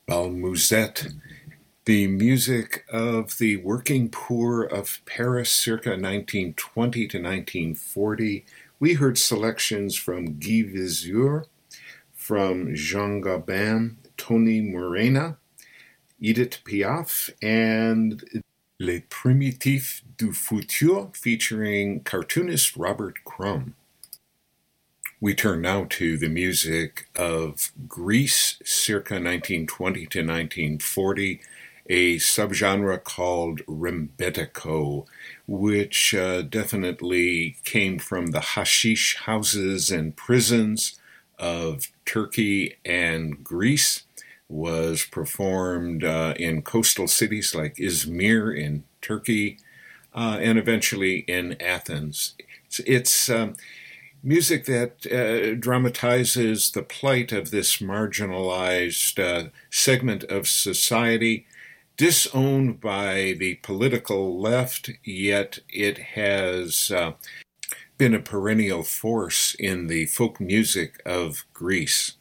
Balmusette, the music of the working poor of Paris circa 1920 to 1940. We heard selections from Guy Viseur, from Jean Gabin, Tony Morena, Edith Piaf, and Les Primitifs du Futur featuring cartoonist Robert Crumb. We turn now to the music of Greece circa 1920 to 1940, a subgenre called Rembetiko, which definitely came from the hashish houses and prisons of Turkey and Greece, was performed in coastal cities like Izmir in Turkey, and eventually in Athens. It's music that dramatizes the plight of this marginalized segment of society, disowned by the political left, yet it has been a perennial force in the folk music of Greece.